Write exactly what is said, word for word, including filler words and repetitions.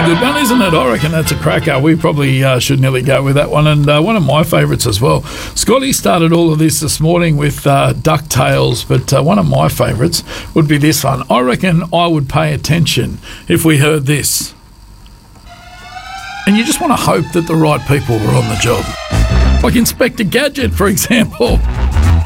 good one, isn't it? I reckon that's a cracker. We probably uh, should nearly go with that one. And uh, one of my favourites as well. Scotty started all of this this morning with uh, DuckTales, but uh, one of my favourites would be this one. I reckon I would pay attention if we heard this. And you just want to hope that the right people were on the job. Like Inspector Gadget, for example.